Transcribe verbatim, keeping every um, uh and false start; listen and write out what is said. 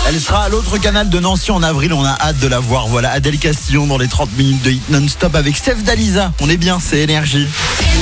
Elle sera à l'autre canal de Nancy en avril, on a hâte de la voir. Voilà Adèle Castillon dans les trente minutes de hit non-stop avec Sef Dalisa. On est bien, c'est Énergie.